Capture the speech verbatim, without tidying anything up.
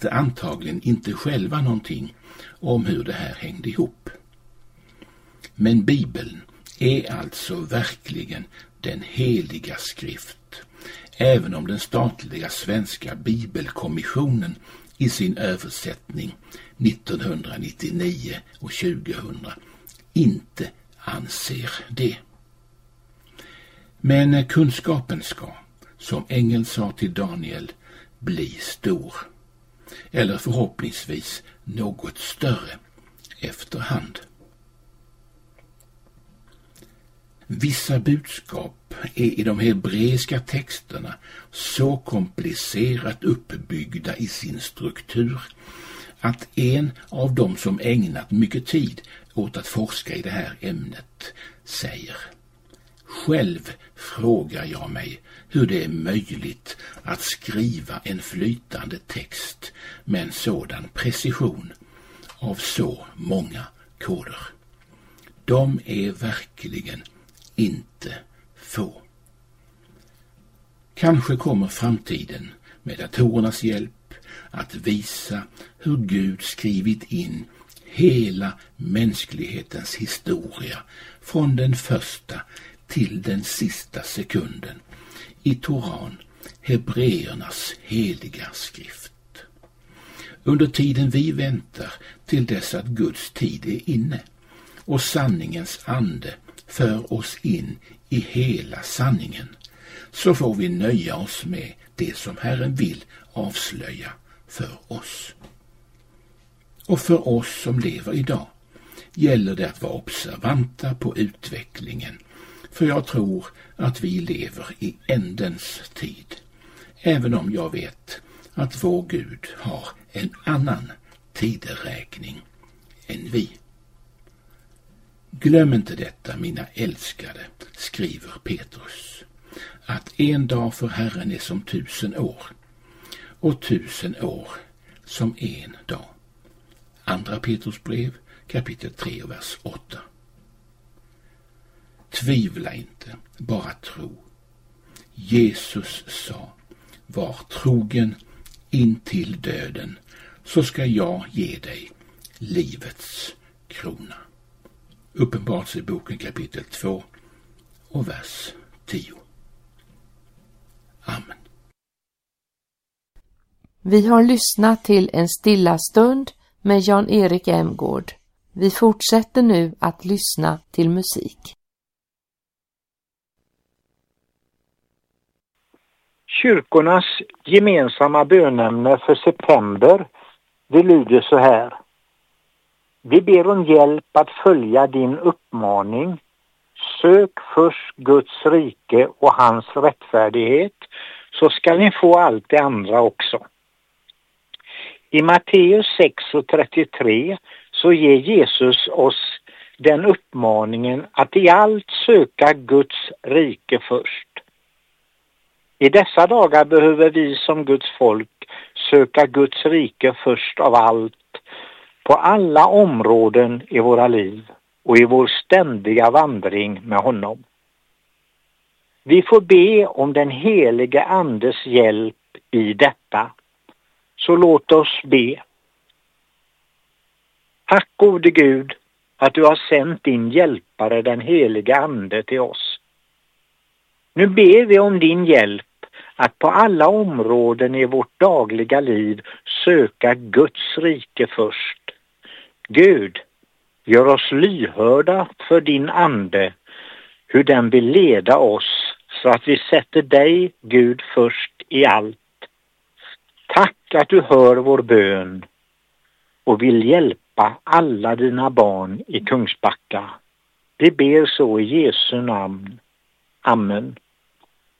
visste antagligen inte själva någonting om hur det här hängde ihop. Men Bibeln är alltså verkligen den heliga skrift, även om den statliga svenska bibelkommissionen i sin översättning nittonhundranittionio och tjugohundra inte anser det. Men kunskapen ska, som ängeln sa till Daniel, bli stor, eller förhoppningsvis något större efterhand. Vissa budskap är i de hebreiska texterna så komplicerat uppbyggda i sin struktur att en av dem som ägnat mycket tid åt att forska i det här ämnet säger: själv frågar jag mig hur det är möjligt att skriva en flytande text med en sådan precision av så många koder. De är verkligen inte få. Kanske kommer framtiden med datorernas hjälp att visa hur Gud skrivit in hela mänsklighetens historia från den första till den sista sekunden i Toran, hebreernas heliga skrift. Under tiden vi väntar till dess att Guds tid är inne och sanningens ande för oss in i hela sanningen, så får vi nöja oss med det som Herren vill avslöja för oss. Och för oss som lever idag gäller det att vara observanta på utvecklingen, för jag tror att vi lever i ändens tid, även om jag vet att vår Gud har en annan tideräkning än vi. Glöm inte detta, mina älskade, skriver Petrus, att en dag för Herren är som tusen år, och tusen år som en dag. Andra Petrus brev, kapitel tre, vers åtta. Tvivla inte, bara tro. Jesus sa: var trogen in till döden, så ska jag ge dig livets krona. Uppenbarelseboken kapitel två och vers tio. Amen. Vi har lyssnat till En stilla stund med Jan-Erik Emgård. Vi fortsätter nu att lyssna till musik. Kyrkornas gemensamma bönämne för september, det lyder så här: vi ber om hjälp att följa din uppmaning. Sök först Guds rike och hans rättfärdighet, så ska ni få allt det andra också. I Matteus sex och trettiotre så ger Jesus oss den uppmaningen att i allt söka Guds rike först. I dessa dagar behöver vi som Guds folk söka Guds rike först av allt, på alla områden i våra liv och i vår ständiga vandring med honom. Vi får be om den helige andes hjälp i detta. Så låt oss be. Tack gode Gud att du har sänt din hjälpare, den helige ande, till oss. Nu ber vi om din hjälp att på alla områden i vårt dagliga liv söka Guds rike först. Gud, gör oss lyhörda för din ande, hur den vill leda oss, så att vi sätter dig, Gud, först i allt. Tack att du hör vår bön och vill hjälpa alla dina barn i Kungsbacka. Vi ber så i Jesu namn. Amen.